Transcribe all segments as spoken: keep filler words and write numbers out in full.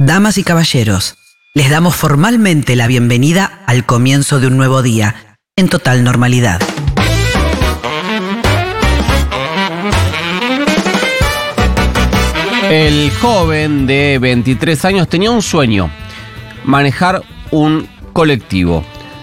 Damas y caballeros, les damos formalmente la bienvenida al comienzo de un nuevo día, en total normalidad. El joven de veintitrés años tenía un sueño: manejar un colectivo.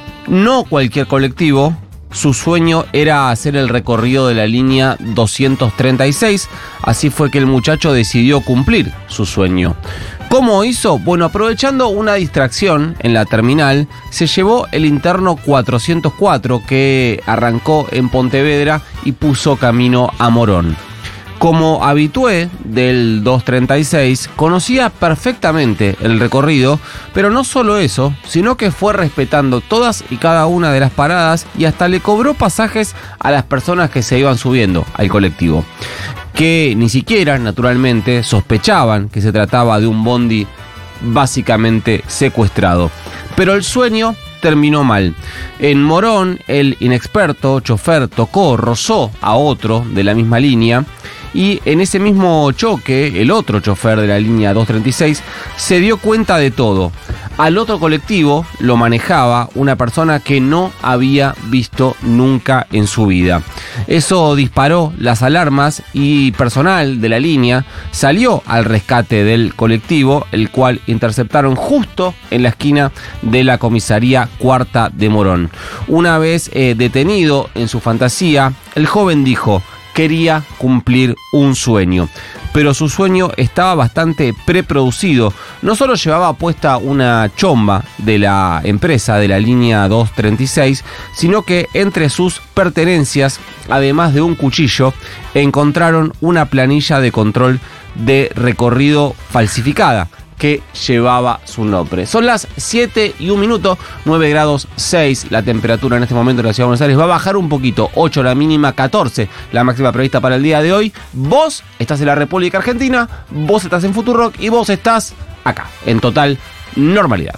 No cualquier colectivo. Su sueño era hacer el recorrido de la línea doscientos treinta y seis, así fue que el muchacho decidió cumplir su sueño. ¿Cómo hizo? Bueno, aprovechando una distracción en la terminal, se llevó el interno cuatrocientos cuatro que arrancó en Pontevedra y puso camino a Morón. Como habitué del doscientos treinta y seis, conocía perfectamente el recorrido, pero no solo eso, sino que fue respetando todas y cada una de las paradas y hasta le cobró pasajes a las personas que se iban subiendo al colectivo, que ni siquiera, naturalmente, sospechaban que se trataba de un bondi básicamente secuestrado. Pero el sueño terminó mal. En Morón, el inexperto chofer tocó, rozó a otro de la misma línea, y en ese mismo choque, el otro chofer de la línea doscientos treinta y seis se dio cuenta de todo. Al otro colectivo lo manejaba una persona que no había visto nunca en su vida. Eso disparó las alarmas y personal de la línea salió al rescate del colectivo, el cual interceptaron justo en la esquina de la comisaría Cuarta de Morón. Una vez eh, detenido en su fantasía, el joven dijo: quería cumplir un sueño, pero su sueño estaba bastante preproducido. No solo llevaba puesta una chomba de la empresa de la línea doscientos treinta y seis, sino que entre sus pertenencias, además de un cuchillo, encontraron una planilla de control de recorrido falsificada que llevaba su nombre. Son las siete y un minuto, nueve grados seis la temperatura en este momento en la ciudad de Buenos Aires. Va a bajar un poquito, ocho la mínima, catorce la máxima prevista para el día de hoy. Vos estás en la República Argentina, vos estás en Futurock y vos estás acá, en total normalidad.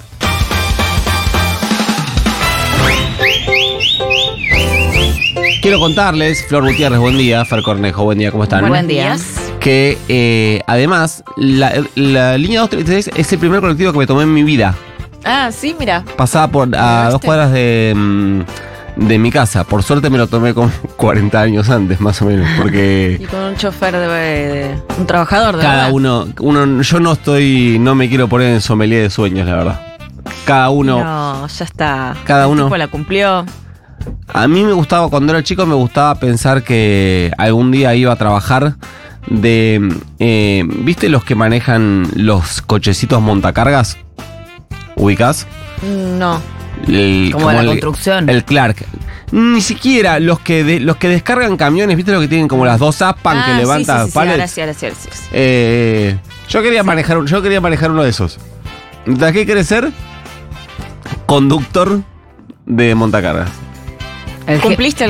Quiero contarles, Flor Gutiérrez, buen día, Fer Cornejo, buen día, ¿cómo están? Buen día. Que eh, además la, la línea doscientos treinta y seis es el primer colectivo que me tomé en mi vida. Ah, sí, mira. Pasaba por a dos cuadras de, de mi casa. Por suerte me lo tomé con cuarenta años antes, más o menos, porque... Y con un chofer de, de un trabajador de cada verdad. uno, uno, yo no estoy, no me quiero poner en sommelier de sueños, la verdad. Cada uno... No, ya está. Cada El uno... tipo la cumplió. A mí me gustaba, cuando era chico, me gustaba pensar que algún día iba a trabajar de... Eh, ¿Viste los que manejan los cochecitos montacargas? ¿Ubicás? No. El, como, como la el, construcción. El Clark. Ni siquiera los que de, los que descargan camiones, ¿viste lo que tienen como las dos aspan ah, que levantan sí, sí, sí, palets? Sí, ahora sí, ahora sí, ahora sí. Eh, yo quería sí. manejar, yo quería manejar uno de esos. ¿De qué querés ser? Conductor de montacargas. ¿Cumpliste